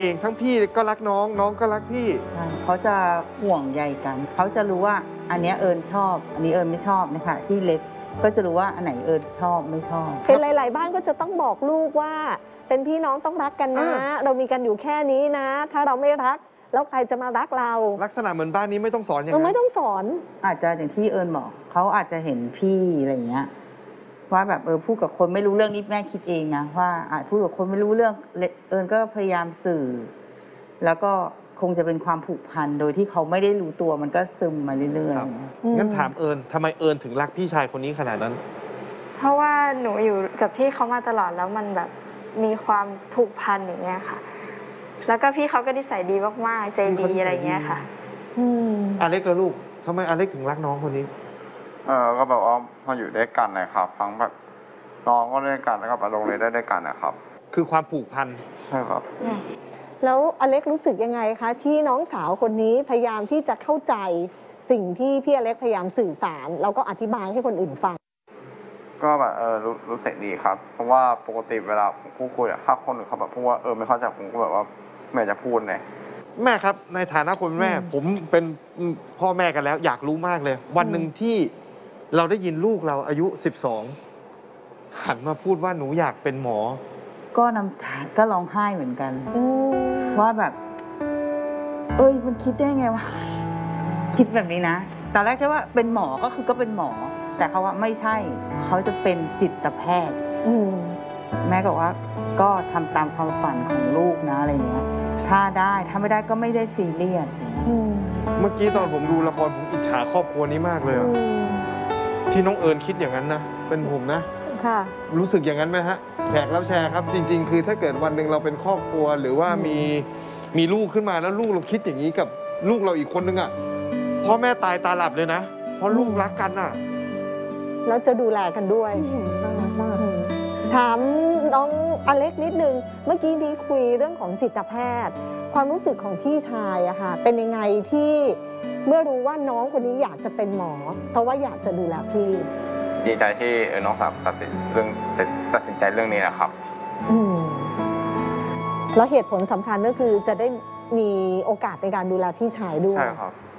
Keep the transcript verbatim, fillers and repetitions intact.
เองทั้งพี่ก็รักน้องน้องก็รักพี่ใช่เขาจะห่วงใยกันเขาจะรู้ว่าอันเนี้ยเอิญชอบอันนี้เอิญไม่ชอบนะคะที่เล็กก็จะรู้ว่าอันไหนเอิญชอบไม่ชอบเป็นหลายๆบ้านก็จะต้องบอกลูกว่าเป็นพี่น้องต้องรักกันนะเรามีกันอยู่แค่นี้นะถ้าเราไม่รักแล้วใครจะมารักเราลักษณะเหมือนบ้านนี้ไม่ต้องสอนอย่างนั้นไม่ต้องสอนอาจจะอย่างที่เอิญบอกเขาอาจจะเห็นพี่อะไรอย่างเงี้ยว่าแบบเออพูดกับคนไม่รู้เรื่องนี้แม่คิดเองนะว่าอาจพูดกับคนไม่รู้เรื่องเอิญก็พยายามสื่อแล้วก็คงจะเป็นความผูกพันโดยที่เขาไม่ได้รู้ตัวมันก็ซึมมาเรื่อยๆงั้นถามเอิญทำไมเอิญถึงรักพี่ชายคนนี้ขนาดนั้นเพราะว่าหนูอยู่กับพี่เขามาตลอดแล้วมันแบบมีความผูกพันอย่างเงี้ยค่ะแล้วก็พี่เขาก็นิสัยดีมากๆใจดีอะไรเงี้ยค่ะอเล็กแล้วลูกทำไมอเล็กถึงรักน้องคนนี้เออก็แบบว่าพออยู่ด้วยกันนะครับทั้งแบบน้องก็ด้วยกันแล้วก็ไปโรงเรียนได้ด้วยกันนะครับคือความผูกพันใช่ครับแล้วอเล็กรู้สึกยังไงคะที่น้องสาวคนนี้พยายามที่จะเข้าใจสิ่งที่พี่อเล็กพยายามสื่อสารแล้วก็อธิบายให้คนอื่นฟังก็แบบเออรู้รู้สึกดีครับเพราะว่าปกติเวลาผมพูดคุยอะถ้าคนอื่นเขาแบบพูดว่าเออไม่เข้าใจผมก็แบบว่าไม่จะพูดเลยแม่ครับในฐานะคนแม่ผมเป็นพ่อแม่กันแล้วอยากรู้มากเลยวันหนึ่งที่เราได้ยินลูกเราอายุสิบสองหันมาพูดว่าหนูอยากเป็นหมอก็น้ำตาก็ร้องไห้เหมือนกันว่าแบบเอ้ยมันคิดได้ไงวะคิดแบบนี้นะตอนแรกแค่ว่าเป็นหมอก็คือก็เป็นหมอแต่เขาว่าไม่ใช่เขาจะเป็นจิตแพทย์แม่บอกว่าก็ทำตามความฝันของลูกนะอะไรเงี้ยถ้าได้ถ้าไม่ได้ก็ไม่ได้ซีเรียสเมื่อกี้ตอนผมดูละครผมอิจฉาครอบครัวนี้มากเลยที่น้องเอิญคิดอย่างนั้นนะเป็นผมนะรู้สึกอย่างนั้นไหมฮะแขกรับแชร์ครับจริงๆคือถ้าเกิดวันหนึ่งเราเป็นครอบครัวหรือว่ามีมีลูกขึ้นมาแล้วลูกเราคิดอย่างนี้กับลูกเราอีกคนนึงอ่ะพ่อแม่ตายตาหลับเลยนะเพราะลูกรักกันอ่ะแล้วจะดูแลกันด้วยน่ารักมากถามน้องอเล็กนิดนึงเมื่อกี้นี้คุยเรื่องของจิตแพทย์ความรู้สึกของพี่ชายอะค่ะเป็นยังไงที่เมื่อรู้ว่าน้องคนนี้อยากจะเป็นหมอเพราะว่าอยากจะดูแลพี่ดีใจที่น้องสาวตัดสินเรื่องตัดสินใจเรื่องนี้นะครับอืมแล้วเหตุผลสำคัญก็คือจะได้มีโอกาสในการดูแลพี่ชายด้วยใช่ครับ